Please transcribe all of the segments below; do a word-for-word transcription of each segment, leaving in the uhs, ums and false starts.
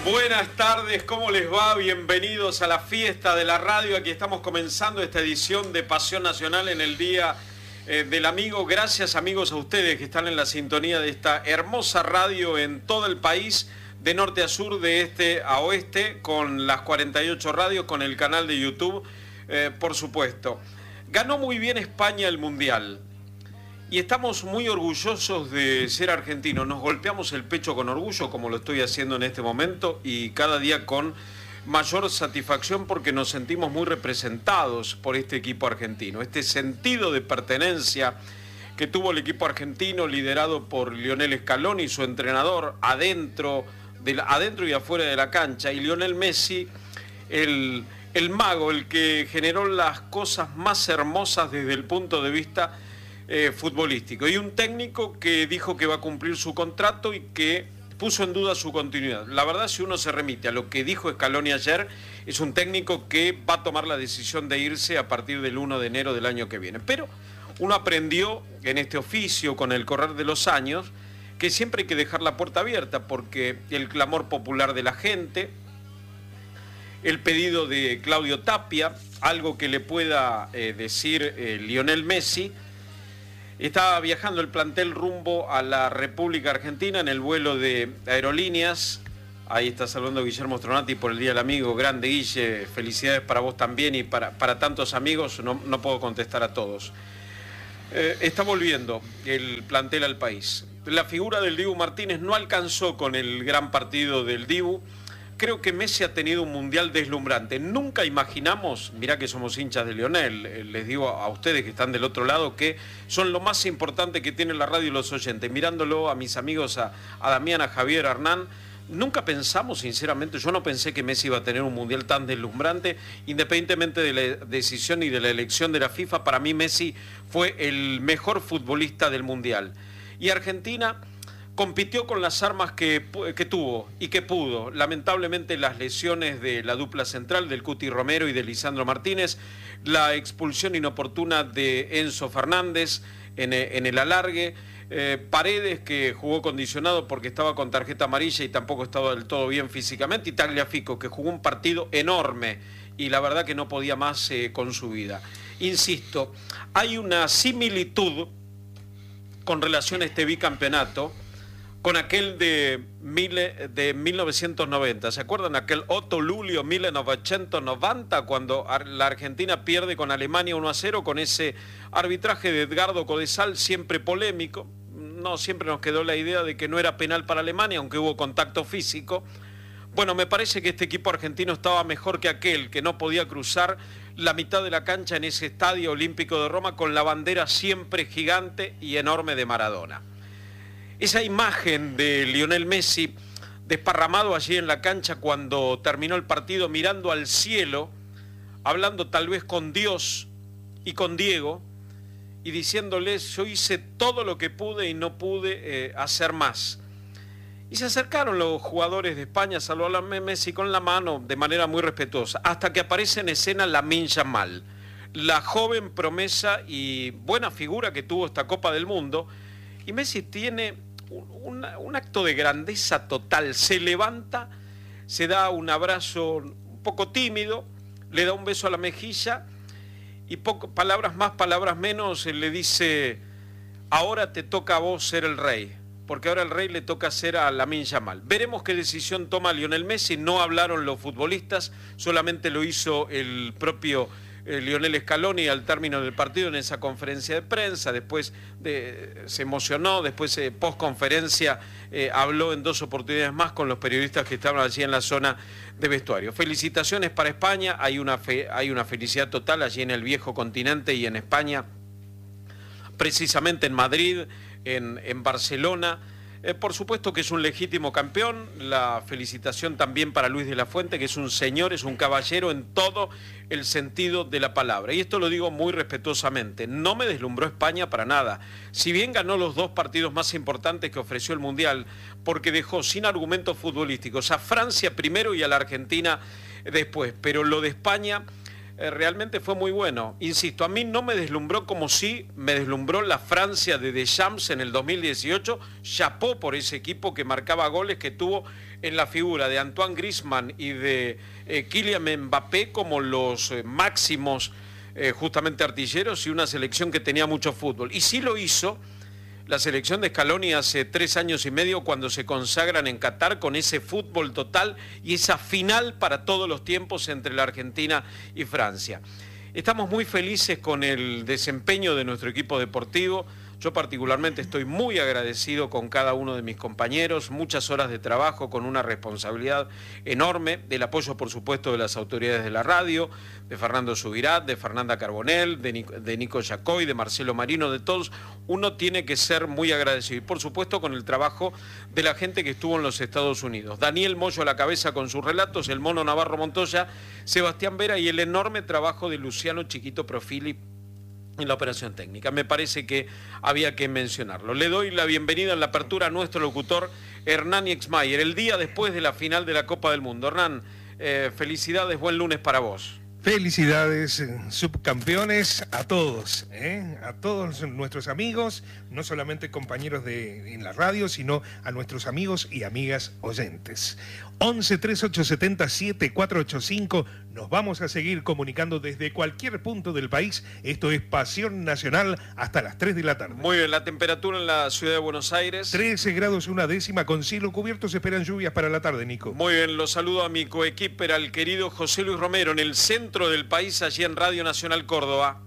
Buenas tardes, ¿cómo les va? Bienvenidos a la fiesta de la radio. Aquí estamos comenzando esta edición de Pasión Nacional en el Día eh, del Amigo. Gracias, amigos, a ustedes que están en la sintonía de esta hermosa radio en todo el país, de norte a sur, de este a oeste, con las cuarenta y ocho radios, con el canal de YouTube, eh, por supuesto. Ganó muy bien España el Mundial. Y estamos muy orgullosos de ser argentinos. Nos golpeamos el pecho con orgullo, como lo estoy haciendo en este momento, y cada día con mayor satisfacción porque nos sentimos muy representados por este equipo argentino. Este sentido de pertenencia que tuvo el equipo argentino liderado por Lionel Scaloni y su entrenador adentro, de la, adentro y afuera de la cancha. Y Lionel Messi, el, el mago, el que generó las cosas más hermosas desde el punto de vista Eh, futbolístico, y un técnico que dijo que va a cumplir su contrato y que puso en duda su continuidad. La verdad, si uno se remite a lo que dijo Scaloni ayer, es un técnico que va a tomar la decisión de irse a partir del primero de enero del año que viene. Pero uno aprendió en este oficio, con el correr de los años, que siempre hay que dejar la puerta abierta, porque el clamor popular de la gente, el pedido de Claudio Tapia, algo que le pueda eh, decir eh, Lionel Messi. Estaba viajando el plantel rumbo a la República Argentina en el vuelo de Aerolíneas. Ahí está saludando Guillermo Stronati por el Día del Amigo. Grande, Guille, felicidades para vos también y para, para tantos amigos. No, no puedo contestar a todos. Eh, está volviendo el plantel al país. La figura del Dibu Martínez no alcanzó con el gran partido del Dibu. Creo que Messi ha tenido un mundial deslumbrante. Nunca imaginamos, mirá que somos hinchas de Lionel, les digo a ustedes que están del otro lado, que son lo más importante que tiene la radio y los oyentes. Mirándolo a mis amigos, a, a Damián, a Javier, a Hernán, nunca pensamos, sinceramente, yo no pensé que Messi iba a tener un mundial tan deslumbrante, independientemente de la decisión y de la elección de la FIFA. Para mí Messi fue el mejor futbolista del mundial. Y Argentina compitió con las armas que, que tuvo y que pudo. Lamentablemente las lesiones de la dupla central del Cuti Romero y de Lisandro Martínez, la expulsión inoportuna de Enzo Fernández en, en el alargue, eh, Paredes, que jugó condicionado porque estaba con tarjeta amarilla y tampoco estaba del todo bien físicamente, y Tagliafico, que jugó un partido enorme y la verdad que no podía más eh, con su vida. Insisto, hay una similitud con relación a este bicampeonato con aquel de, mille, de mil novecientos noventa. ¿Se acuerdan? Aquel otto luglio mille novecento novanta, cuando la Argentina pierde con Alemania uno a cero, con ese arbitraje de Edgardo Codesal, siempre polémico. No siempre nos quedó la idea de que no era penal para Alemania, aunque hubo contacto físico. Bueno, me parece que este equipo argentino estaba mejor que aquel, que no podía cruzar la mitad de la cancha en ese Estadio Olímpico de Roma, con la bandera siempre gigante y enorme de Maradona. Esa imagen de Lionel Messi desparramado allí en la cancha cuando terminó el partido, mirando al cielo, hablando tal vez con Dios y con Diego, y diciéndoles: yo hice todo lo que pude y no pude eh, hacer más. Y se acercaron los jugadores de España, saludaron a Messi con la mano de manera muy respetuosa, hasta que aparece en escena Lamine Yamal, la joven promesa y buena figura que tuvo esta Copa del Mundo. Y Messi tiene un, un acto de grandeza total. Se levanta, se da un abrazo un poco tímido, le da un beso a la mejilla y poco, palabras más, palabras menos, le dice: ahora te toca a vos ser el rey, porque ahora el rey le toca ser a Lamine Yamal. Veremos qué decisión toma Lionel Messi. No hablaron los futbolistas, solamente lo hizo el propio Eh, Lionel Scaloni al término del partido en esa conferencia de prensa. Después de, se emocionó, después eh, post conferencia eh, habló en dos oportunidades más con los periodistas que estaban allí en la zona de vestuario. Felicitaciones para España, hay una, fe, hay una felicidad total allí en el viejo continente y en España, precisamente en Madrid, en, en Barcelona. Eh, por supuesto que es un legítimo campeón. La felicitación también para Luis de la Fuente, que es un señor, es un caballero en todo el sentido de la palabra. Y esto lo digo muy respetuosamente. No me deslumbró España para nada. Si bien ganó los dos partidos más importantes que ofreció el Mundial, porque dejó sin argumentos futbolísticos a Francia primero y a la Argentina después. Pero lo de España eh, realmente fue muy bueno. Insisto, a mí no me deslumbró como sí me deslumbró la Francia de Deschamps en el dos mil dieciocho. Chapó por ese equipo que marcaba goles, que tuvo en la figura de Antoine Griezmann y de eh, Kylian Mbappé como los eh, máximos eh, justamente artilleros, y una selección que tenía mucho fútbol. Y sí lo hizo la selección de Scaloni hace tres años y medio, cuando se consagran en Qatar con ese fútbol total y esa final para todos los tiempos entre la Argentina y Francia. Estamos muy felices con el desempeño de nuestro equipo deportivo. Yo particularmente estoy muy agradecido con cada uno de mis compañeros, muchas horas de trabajo con una responsabilidad enorme, del apoyo por supuesto de las autoridades de la radio, de Fernando Subirat, de Fernanda Carbonell, de Nico, de Nico Yacoy, de Marcelo Marino, de todos. Uno tiene que ser muy agradecido y por supuesto con el trabajo de la gente que estuvo en los Estados Unidos. Daniel Moyo a la cabeza con sus relatos, el Mono Navarro Montoya, Sebastián Vera y el enorme trabajo de Luciano Chiquito Profili en la operación técnica. Me parece que había que mencionarlo. Le doy la bienvenida en la apertura a nuestro locutor Hernán Exmayer, el día después de la final de la Copa del Mundo. Hernán, eh, felicidades, buen lunes para vos. Felicidades, subcampeones, a todos, ¿eh? a todos nuestros amigos, no solamente compañeros de, en la radio, sino a nuestros amigos y amigas oyentes. once, treinta y ocho, setenta, setenta y cuatro ochenta y cinco, nos vamos a seguir comunicando desde cualquier punto del país. Esto es Pasión Nacional hasta las tres de la tarde. Muy bien, la temperatura en la ciudad de Buenos Aires. trece grados una décima, con cielo cubierto, se esperan lluvias para la tarde, Nico. Muy bien, los saludo a mi coequiper, al querido José Luis Romero, en el centro del país, allí en Radio Nacional Córdoba.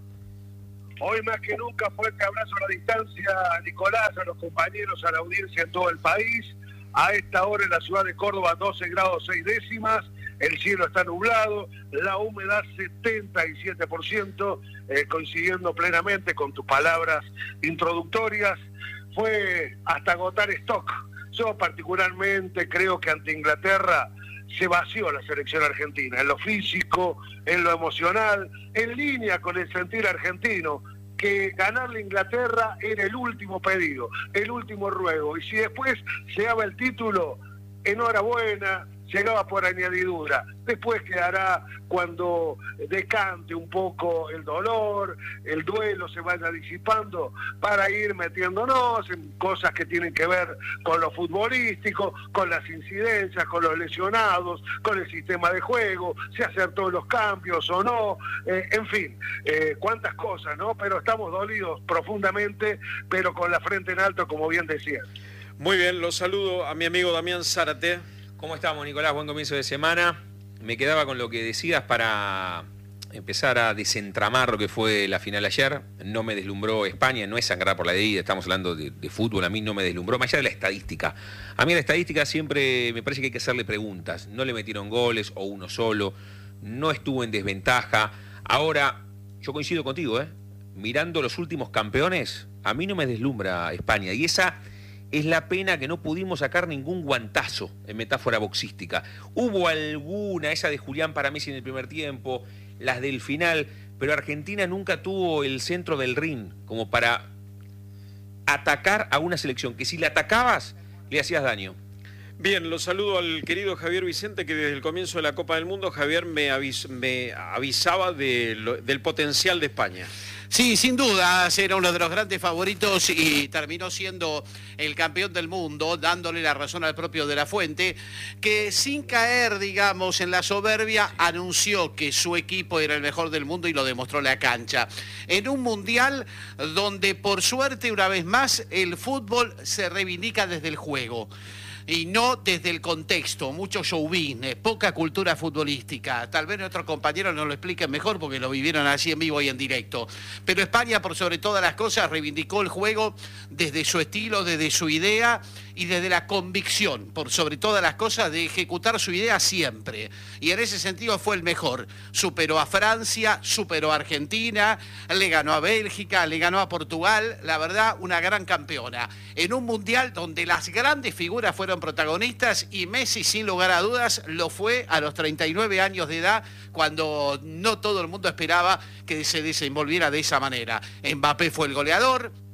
Hoy más que nunca, fuerte abrazo a la distancia, a Nicolás, a los compañeros, a la audiencia en todo el país. A esta hora en la ciudad de Córdoba, doce grados seis décimas, el cielo está nublado, la humedad setenta y siete por ciento, eh, coincidiendo plenamente con tus palabras introductorias. Fue hasta agotar stock. Yo particularmente creo que ante Inglaterra se vació la selección argentina, en lo físico, en lo emocional, en línea con el sentir argentino, que ganarle a Inglaterra era el último pedido, el último ruego. Y si después llegaba el título, enhorabuena, llegaba por añadidura. Después quedará cuando decante un poco el dolor, el duelo se vaya disipando, para ir metiéndonos en cosas que tienen que ver con lo futbolístico, con las incidencias, con los lesionados, con el sistema de juego, si acertó los cambios o no, eh, en fin, eh, cuántas cosas, ¿no? Pero estamos dolidos profundamente, pero con la frente en alto, como bien decía. Muy bien, los saludo a mi amigo Damián Zárate. ¿Cómo estamos, Nicolás? Buen comienzo de semana. Me quedaba con lo que decías para empezar a desentramar lo que fue la final ayer. No me deslumbró España, no es sangrar por la herida, estamos hablando de, de fútbol, a mí no me deslumbró, más allá de la estadística. A mí la estadística siempre me parece que hay que hacerle preguntas. No le metieron goles o uno solo, no estuvo en desventaja. Ahora, yo coincido contigo, ¿eh? Mirando los últimos campeones, a mí no me deslumbra España. Y esa es la pena, que no pudimos sacar ningún guantazo, en metáfora boxística. Hubo alguna, esa de Julián para Messi en el primer tiempo, las del final, pero Argentina nunca tuvo el centro del ring como para atacar a una selección que si la atacabas, le hacías daño. Bien, los saludo al querido Javier Vicente, que desde el comienzo de la Copa del Mundo, Javier me, avis, me avisaba de lo, del potencial de España. Sí, sin duda, era uno de los grandes favoritos y terminó siendo el campeón del mundo, dándole la razón al propio De la Fuente, que sin caer, digamos, en la soberbia, anunció que su equipo era el mejor del mundo y lo demostró en la cancha. En un mundial donde, por suerte, una vez más, el fútbol se reivindica desde el juego y no desde el contexto, mucho show business, poca cultura futbolística. Tal vez nuestros compañeros nos lo expliquen mejor porque lo vivieron así en vivo y en directo. Pero España, por sobre todas las cosas, reivindicó el juego desde su estilo, desde su idea y desde la convicción, por sobre todas las cosas, de ejecutar su idea siempre. Y en ese sentido fue el mejor. Superó a Francia, superó a Argentina, le ganó a Bélgica, le ganó a Portugal. La verdad, una gran campeona. En un mundial donde las grandes figuras fueron protagonistas y Messi, sin lugar a dudas, lo fue a los treinta y nueve años de edad, cuando no todo el mundo esperaba que se desenvolviera de esa manera. Mbappé fue el goleador,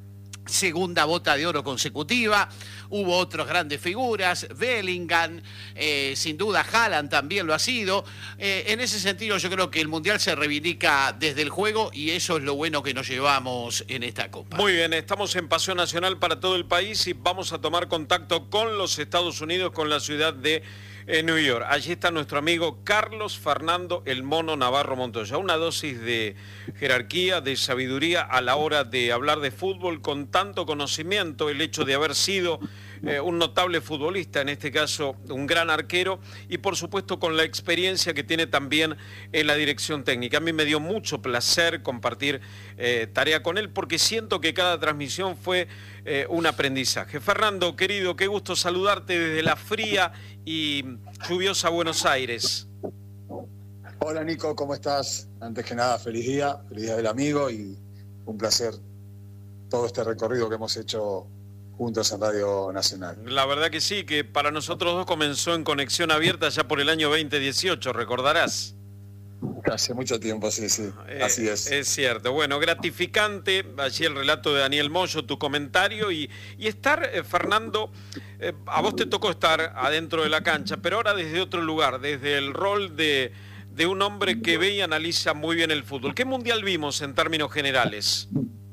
segunda bota de oro consecutiva. Hubo otras grandes figuras, Bellingham, eh, sin duda Haaland también lo ha sido. Eh, en ese sentido yo creo que el Mundial se reivindica desde el juego y eso es lo bueno que nos llevamos en esta Copa. Muy bien, estamos en Pasión Nacional para todo el país y vamos a tomar contacto con los Estados Unidos, con la ciudad de eh, New York. Allí está nuestro amigo Carlos Fernando El Mono Navarro Montoya. Una dosis de jerarquía, de sabiduría a la hora de hablar de fútbol, con tanto conocimiento, el hecho de haber sido eh, un notable futbolista, en este caso un gran arquero, y por supuesto con la experiencia que tiene también en la dirección técnica. A mí me dio mucho placer compartir eh, tarea con él, porque siento que cada transmisión fue eh, un aprendizaje. Fernando, querido, qué gusto saludarte desde la fría y lluviosa Buenos Aires. Hola Nico, ¿cómo estás? Antes que nada, feliz día, feliz día del amigo y un placer todo este recorrido que hemos hecho juntos en Radio Nacional. La verdad que sí, que para nosotros dos comenzó en Conexión Abierta ya por el año veinte dieciocho, recordarás. Hace mucho tiempo, sí, sí, eh, así es. Es cierto. Bueno, gratificante, allí el relato de Daniel Moyo, tu comentario, y, y estar, eh, Fernando, eh, a vos te tocó estar adentro de la cancha, pero ahora desde otro lugar, desde el rol de, de un hombre que ve y analiza muy bien el fútbol. ¿Qué mundial vimos en términos generales?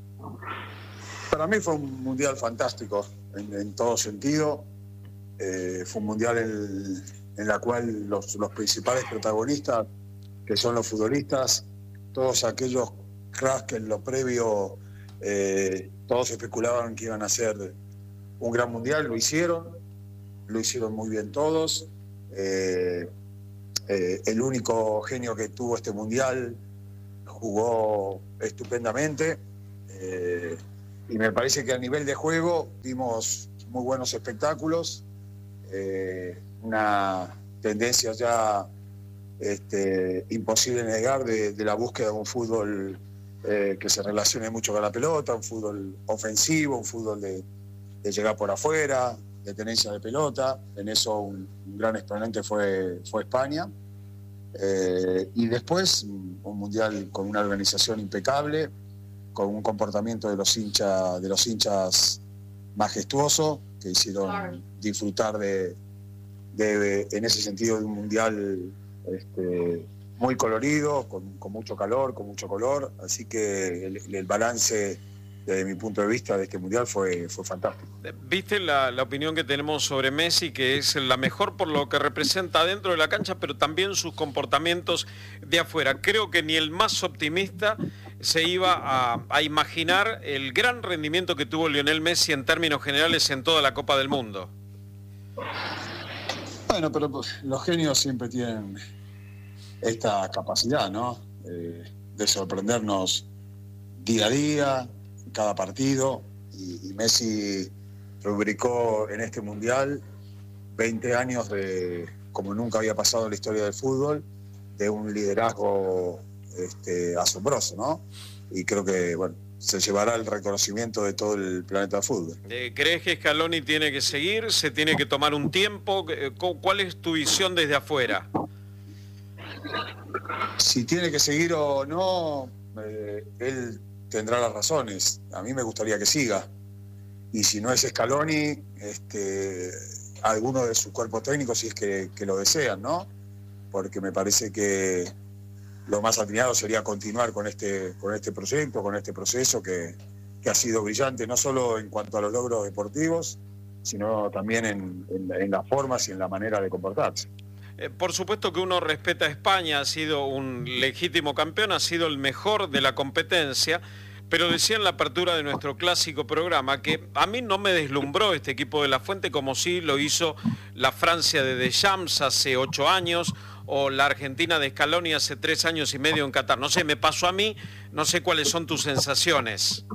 Para mí fue un mundial fantástico, en, en todo sentido. Eh, fue un mundial en, en la cual los, los principales protagonistas, que son los futbolistas, todos aquellos cracks que en lo previo eh, todos especulaban que iban a ser un gran mundial, lo hicieron, lo hicieron muy bien todos. Eh, eh, el único genio que tuvo este mundial jugó estupendamente. Eh, y me parece que a nivel de juego vimos muy buenos espectáculos, eh, una tendencia ya este, imposible negar de, de la búsqueda de un fútbol eh, que se relacione mucho con la pelota, un fútbol ofensivo, un fútbol de, de llegar por afuera, de tenencia de pelota. En eso un, un gran exponente fue, fue España. Eh, y después un mundial con una organización impecable, con un comportamiento de los hinchas, de los hinchas majestuoso, que hicieron disfrutar de, de, en ese sentido, de un mundial este, muy colorido, con, con mucho calor, con mucho color. Así que el, el balance, desde mi punto de vista, de este mundial fue, fue fantástico. ¿Viste la, la opinión que tenemos sobre Messi, que es la mejor por lo que representa dentro de la cancha, pero también sus comportamientos de afuera? Creo que ni el más optimista se iba a, a imaginar el gran rendimiento que tuvo Lionel Messi en términos generales en toda la Copa del Mundo. Bueno, pero pues, los genios siempre tienen esta capacidad, ¿no? Eh, de sorprendernos día a día, en cada partido, y, y Messi rubricó en este Mundial veinte años de, como nunca había pasado en la historia del fútbol, de un liderazgo este, asombroso, ¿no? Y creo que, bueno, se llevará el reconocimiento de todo el planeta de fútbol. ¿Crees que Scaloni tiene que seguir? ¿Se tiene que tomar un tiempo? ¿Cuál es tu visión desde afuera? Si tiene que seguir o no, eh, él tendrá las razones. A mí me gustaría que siga. Y si no es Scaloni, este, alguno de sus cuerpos técnicos, si es que, que lo desean, ¿no? Porque me parece que lo más atinado sería continuar con este, con este proyecto, con este proceso que, que ha sido brillante, no solo en cuanto a los logros deportivos, sino también en, en, en las formas y en la manera de comportarse. Eh, por supuesto que uno respeta a España, ha sido un legítimo campeón, ha sido el mejor de la competencia, pero decía en la apertura de nuestro clásico programa que a mí no me deslumbró este equipo de La Fuente como sí lo hizo la Francia de Deschamps hace ocho años, o la Argentina de Scaloni hace tres años y medio en Qatar. No sé, me pasó a mí, no sé cuáles son tus sensaciones.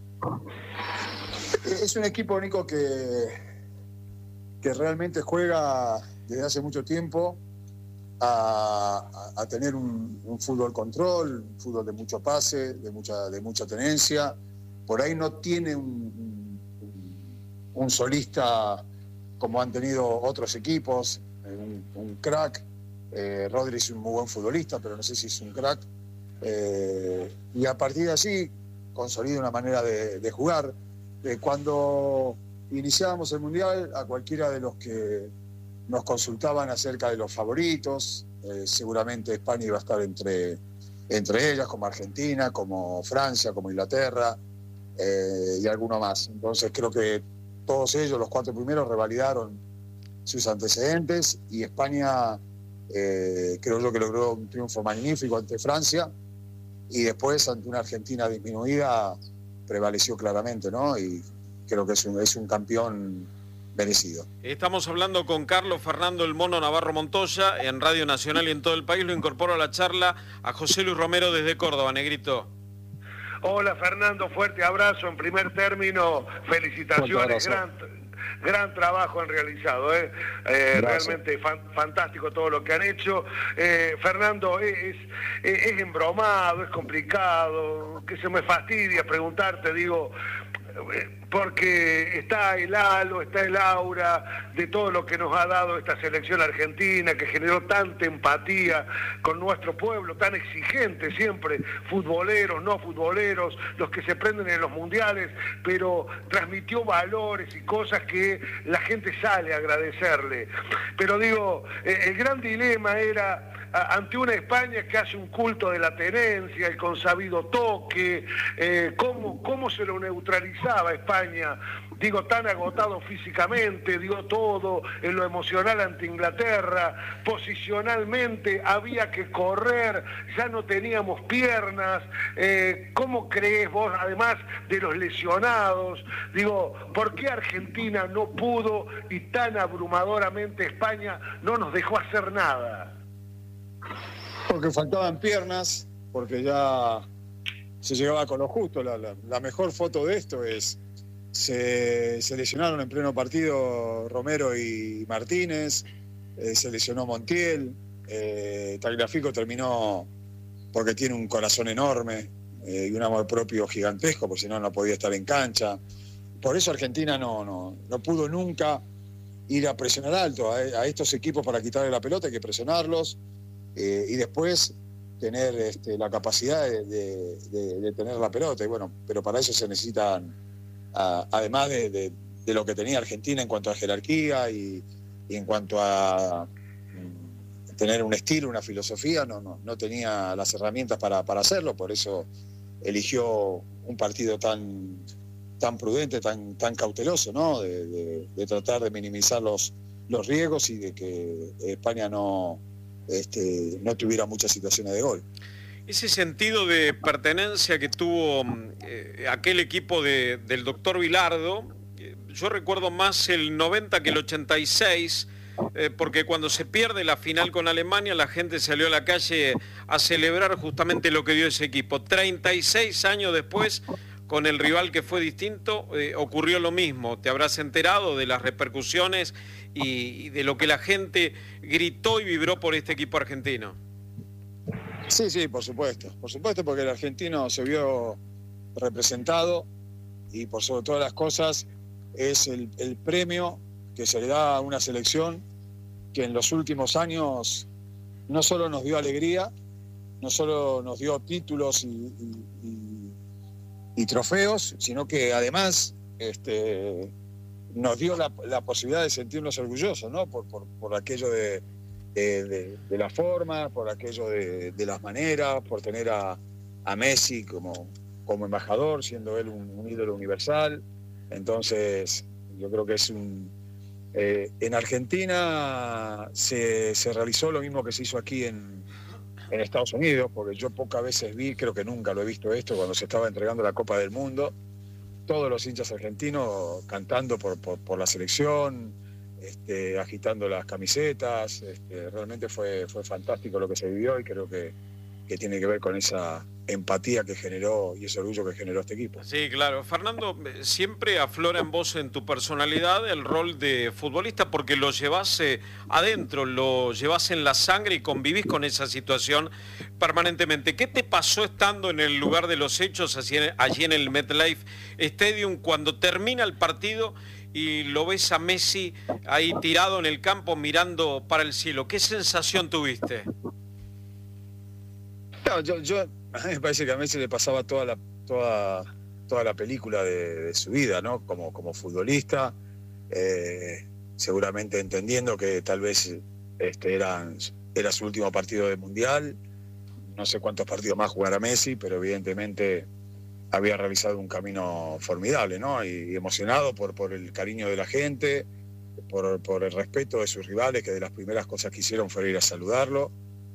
Es un equipo, Nico, que, que realmente juega desde hace mucho tiempo a, a, a tener un, un fútbol control, un fútbol de mucho pase, de mucha, de mucha tenencia. Por ahí no tiene un, un, un solista como han tenido otros equipos, un, un crack. Eh, Rodri es un muy buen futbolista, pero no sé si es un crack. Eh, y a partir de allí consolida una manera de, de jugar. eh, cuando iniciábamos el Mundial, a cualquiera de los que nos consultaban acerca de los favoritos, eh, seguramente España iba a estar entre, entre ellas, como Argentina, como Francia, como Inglaterra, eh, y alguno más. Entonces creo que todos ellos, los cuatro primeros, revalidaron sus antecedentes, y España eh, creo yo que logró un triunfo magnífico ante Francia, y después ante una Argentina disminuida prevaleció claramente, ¿no? Y creo que es un, es un campeón merecido. Estamos hablando con Carlos Fernando El Mono Navarro Montoya en Radio Nacional y en todo el país. Lo incorporo a la charla a José Luis Romero desde Córdoba. Negrito. Hola Fernando, fuerte abrazo. En primer término, felicitaciones, gran, gran trabajo han realizado, ¿eh? Eh, realmente fan, fantástico todo lo que han hecho. Eh, Fernando, es, es, es embromado, es complicado, que se me fastidia preguntarte, digo, porque está el halo, está el aura de todo lo que nos ha dado esta selección argentina, que generó tanta empatía con nuestro pueblo, tan exigente siempre, futboleros, no futboleros, los que se prenden en los mundiales, pero transmitió valores y cosas que la gente sale a agradecerle. Pero digo, el gran dilema era ante una España que hace un culto de la tenencia, el consabido toque, eh, cómo, cómo se lo neutralizaba España, digo, tan agotado físicamente, dio todo en lo emocional ante Inglaterra, posicionalmente había que correr, ya no teníamos piernas, eh, ¿cómo crees vos, además de los lesionados, digo, por qué Argentina no pudo y tan abrumadoramente España no nos dejó hacer nada? Porque faltaban piernas, porque ya se llegaba con lo justo. La, la, la mejor foto de esto es, se, se lesionaron en pleno partido Romero y Martínez, eh, se lesionó Montiel, eh, Tagliafico terminó porque tiene un corazón enorme eh, y un amor propio gigantesco, porque si no, no podía estar en cancha. Por eso Argentina no, no, no pudo nunca ir a presionar alto a, a estos equipos. Para quitarle la pelota hay que presionarlos. Eh, y después tener este, la capacidad de, de, de, de tener la pelota. Y bueno, pero para eso se necesitan, a, además de, de, de lo que tenía Argentina en cuanto a jerarquía y, y en cuanto a mm, tener un estilo, una filosofía, no, no, no tenía las herramientas para, para hacerlo. Por eso eligió un partido tan, tan prudente, tan, tan cauteloso, ¿no? De, de, de tratar de minimizar los, los riesgos y de que España no... Este, no tuviera muchas situaciones de gol. Ese sentido de pertenencia que tuvo eh, aquel equipo de, del doctor Bilardo, eh, yo recuerdo más el noventa que el ochenta y seis, eh, porque cuando se pierde la final con Alemania, la gente salió a la calle a celebrar justamente lo que dio ese equipo. treinta y seis años después, con el rival que fue distinto, eh, ocurrió lo mismo. Te habrás enterado de las repercusiones y, y de lo que la gente gritó y vibró por este equipo argentino. Sí, sí, por supuesto. Por supuesto, porque el argentino se vio representado y por sobre todas las cosas es el, el premio que se le da a una selección que en los últimos años no solo nos dio alegría, no solo nos dio títulos y... y, y y trofeos, sino que además este, nos dio la, la posibilidad de sentirnos orgullosos, ¿no? Por, por, por aquello de, de, de, de la forma, por aquello de, de las maneras, por tener a, a Messi como, como embajador, siendo él un, un ídolo universal. Entonces, yo creo que es un... Eh, en Argentina se, se realizó lo mismo que se hizo aquí en... en Estados Unidos, porque yo pocas veces vi, creo que nunca lo he visto esto, cuando se estaba entregando la Copa del Mundo, todos los hinchas argentinos cantando por, por, por la selección, este, agitando las camisetas, este, realmente fue, fue fantástico lo que se vivió y creo que, que tiene que ver con esa empatía que generó y ese orgullo que generó este equipo. Sí, claro. Fernando, siempre aflora en vos, en tu personalidad, el rol de futbolista porque lo llevas eh, adentro, lo llevas en la sangre y convivís con esa situación permanentemente. ¿Qué te pasó estando en el lugar de los hechos, allí en, allí en el MetLife Stadium, cuando termina el partido y lo ves a Messi ahí tirado en el campo mirando para el cielo? ¿Qué sensación tuviste? No, yo, yo, a mí me parece que a Messi le pasaba toda la, toda toda la película de, de su vida, ¿no? Como, como futbolista, eh, seguramente entendiendo que tal vez este, eran, era su último partido de Mundial. No sé cuántos partidos más jugará Messi, pero evidentemente había realizado un camino formidable, ¿no? Y, y emocionado por, por el cariño de la gente, por, por el respeto de sus rivales, que de las primeras cosas que hicieron fue ir a saludarlo,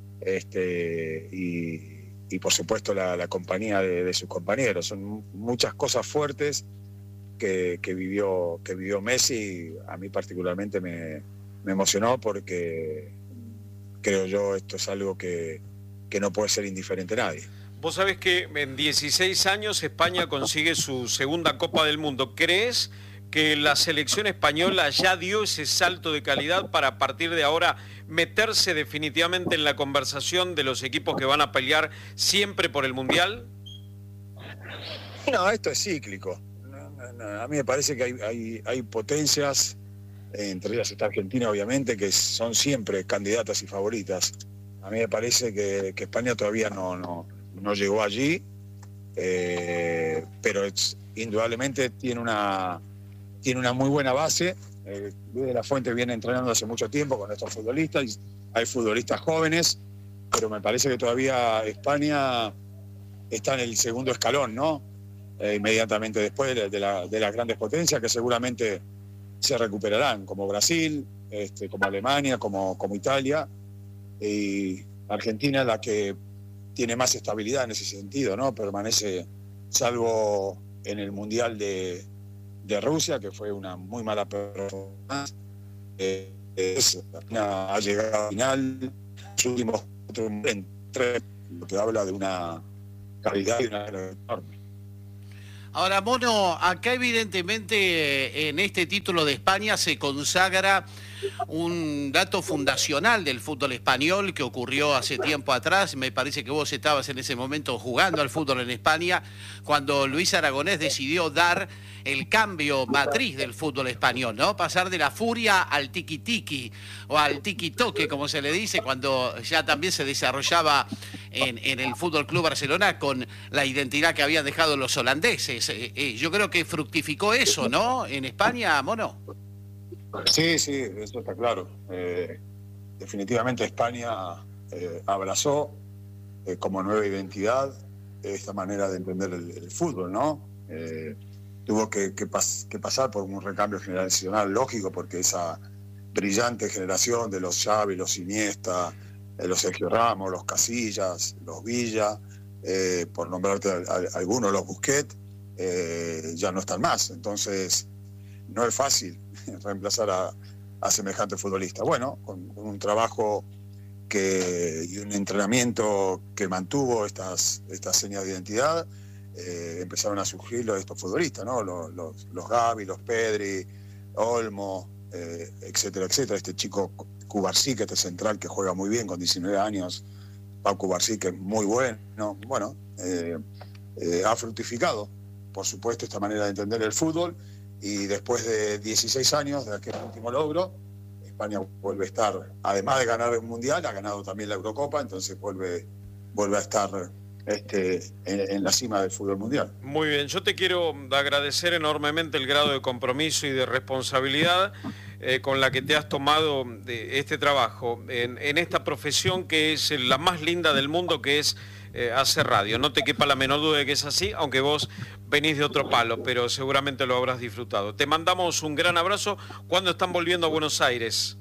este, y, y por supuesto la, la compañía de, de sus compañeros. Son muchas cosas fuertes que, que, vivió, que vivió Messi. A mí particularmente me, me emocionó porque creo yo esto es algo que, que no puede ser indiferente a nadie. Vos sabés que en dieciséis años España consigue su segunda Copa del Mundo. ¿Crees que la selección española ya dio ese salto de calidad para a partir de ahora meterse definitivamente en la conversación de los equipos que van a pelear siempre por el Mundial? No, esto es cíclico. No, no, no. A mí me parece que hay, hay, hay potencias, entre ellas está Argentina obviamente, que son siempre candidatas y favoritas. A mí me parece que, que España todavía no, no, no llegó allí, eh, pero es, indudablemente tiene una, tiene una muy buena base. Eh, Luis de la Fuente viene entrenando hace mucho tiempo con estos futbolistas, hay futbolistas jóvenes, pero me parece que todavía España está en el segundo escalón, ¿no? Eh, inmediatamente después de, de, la, de las grandes potencias que seguramente se recuperarán, como Brasil, este, como Alemania, como, como Italia. Y Argentina la que tiene más estabilidad en ese sentido, ¿no? Permanece, salvo en el Mundial de, de Rusia, que fue una muy mala performance, eh, es, ha llegado al final, los últimos tres, lo que habla de una calidad y una enorme. Ahora, Mono, acá evidentemente en este título de España se consagra un dato fundacional del fútbol español que ocurrió hace tiempo atrás. Me parece que vos estabas en ese momento jugando al fútbol en España, cuando Luis Aragonés decidió dar el cambio matriz del fútbol español, ¿no? Pasar de la furia al tiki-tiki o al tiki-toque, como se le dice, cuando ya también se desarrollaba en, en el Fútbol Club Barcelona con la identidad que habían dejado los holandeses. Eh, eh, yo creo que fructificó eso, ¿no? En España, Mono. Sí, sí, eso está claro. Eh, definitivamente España eh, abrazó eh, como nueva identidad esta manera de entender el, el fútbol, ¿no? Eh, tuvo que, que, pas, que pasar por un recambio generacional lógico, porque esa brillante generación de los Xavi, los Iniesta, eh, los Sergio Ramos, los Casillas, los Villa, eh, por nombrarte a, a, algunos, los Busquets, eh, ya no están más. Entonces, no es fácil reemplazar a, a semejante futbolista. Bueno, con, con un trabajo que, y un entrenamiento que mantuvo estas, estas señas de identidad, eh, empezaron a surgir los, estos futbolistas, ¿no? Los, los, los Gavi, los Pedri, Olmo, eh, etcétera, etcétera. Este chico Cubarsí, que este central que juega muy bien con diecinueve años, Pau Cubarsí, que es muy bueno, ¿no? Bueno, eh, eh, ha fructificado, por supuesto, esta manera de entender el fútbol. Y después de dieciséis años de aquel último logro, España vuelve a estar, además de ganar el Mundial, ha ganado también la Eurocopa, entonces vuelve, vuelve a estar este, en, en la cima del fútbol mundial. Muy bien, yo te quiero agradecer enormemente el grado de compromiso y de responsabilidad eh, con la que te has tomado de este trabajo en, en esta profesión que es la más linda del mundo, que es eh, hacer radio. No te quepa la menor duda de que es así, aunque vos venís de otro palo, pero seguramente lo habrás disfrutado. Te mandamos un gran abrazo. ¿Cuándo están volviendo a Buenos Aires?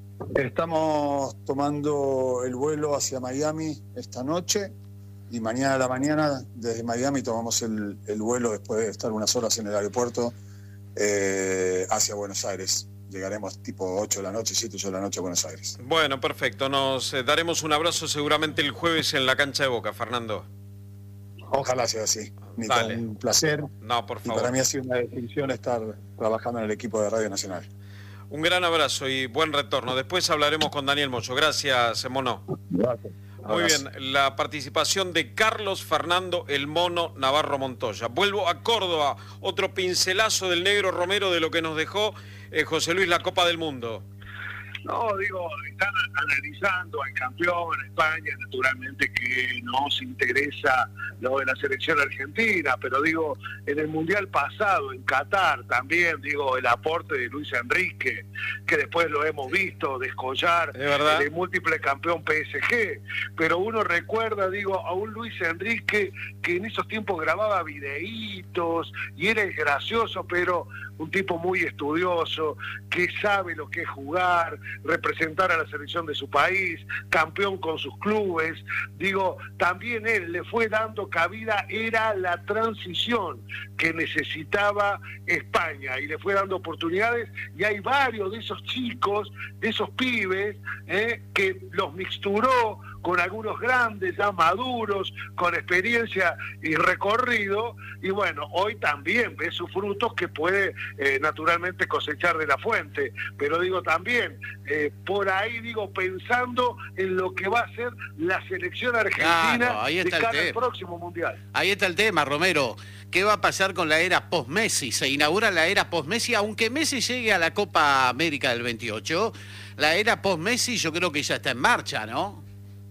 Estamos tomando el vuelo hacia Miami esta noche y mañana a la mañana desde Miami tomamos el, el vuelo, después de estar unas horas en el aeropuerto, eh, hacia Buenos Aires. Llegaremos tipo ocho de la noche, siete, ocho de la noche a Buenos Aires. Bueno, perfecto. Nos eh, daremos un abrazo seguramente el jueves en la cancha de Boca, Fernando. Ojalá sea así. Dale. Un placer. No, por favor. Y para mí ha sido una distinción estar trabajando en el equipo de Radio Nacional. Un gran abrazo y buen retorno. Después hablaremos con Daniel Moyo. Gracias, Mono. Gracias. Muy bien, la participación de Carlos Fernando El Mono Navarro Montoya. Vuelvo a Córdoba, otro pincelazo del negro Romero de lo que nos dejó eh, José Luis la Copa del Mundo. No, digo, están analizando al campeón España, naturalmente que nos interesa lo de la selección argentina, pero digo, en el Mundial pasado, en Qatar también, digo, el aporte de Luis Enrique, que después lo hemos visto descollar, el múltiple campeón P S G, pero uno recuerda, digo, a un Luis Enrique que en esos tiempos grababa videitos y era gracioso, pero un tipo muy estudioso, que sabe lo que es jugar, representar a la selección de su país, campeón con sus clubes. Digo, también él le fue dando cabida, era la transición que necesitaba España y le fue dando oportunidades, y hay varios de esos chicos, de esos pibes, eh, que los mixturó con algunos grandes, ya maduros, con experiencia y recorrido, y bueno, hoy también ve sus frutos que puede eh, naturalmente cosechar de la fuente, pero digo también, eh, por ahí digo, pensando en lo que va a ser la selección argentina, claro, ahí está de cara al próximo Mundial. Ahí está el tema, Romero. ¿Qué va a pasar con la era post-Messi? Se inaugura la era post-Messi, aunque Messi llegue a la Copa América del veintiocho, la era post-Messi yo creo que ya está en marcha, ¿no?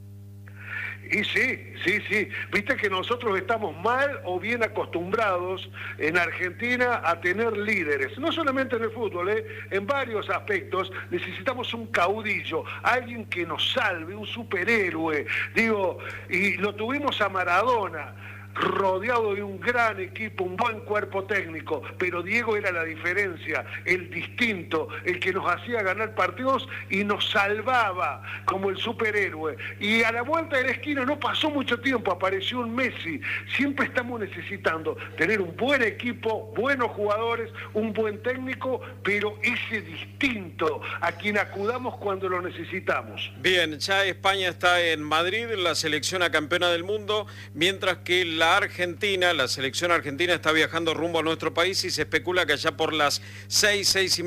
Y sí, sí, sí. Viste que nosotros estamos mal o bien acostumbrados en Argentina a tener líderes. No solamente en el fútbol, ¿eh? En varios aspectos necesitamos un caudillo, alguien que nos salve, un superhéroe. Digo, y lo tuvimos a Maradona, rodeado de un gran equipo, un buen cuerpo técnico, pero Diego era la diferencia, el distinto, el que nos hacía ganar partidos y nos salvaba como el superhéroe. Y a la vuelta de la esquina no pasó mucho tiempo, apareció un Messi. Siempre estamos necesitando tener un buen equipo, buenos jugadores, un buen técnico, pero ese distinto a quien acudamos cuando lo necesitamos. Bien, ya España está en Madrid, la selección a campeona del mundo, mientras que la Argentina, la selección argentina está viajando rumbo a nuestro país y se especula que allá por las seis, seis y